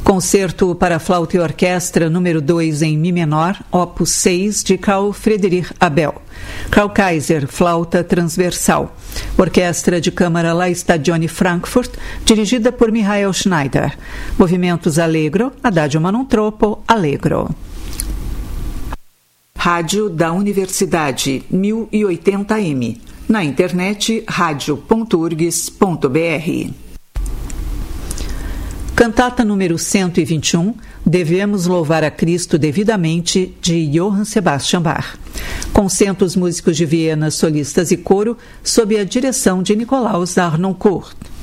Concerto para flauta e orquestra número 2 em Mi menor, opus 6, de Carl Friedrich Abel. Karl Kaiser, flauta transversal. Orquestra de Câmara La Stagione Frankfurt, dirigida por Michael Schneider. Movimentos Allegro, Adagio ma non troppo, Allegro. Rádio da Universidade, 1080m. Na internet, radio.urgs.br. Cantata número 121, Devemos Louvar a Cristo Devidamente, de Johann Sebastian Bach. Com centos músicos de Viena, solistas e coro, sob a direção de Nikolaus Harnoncourt.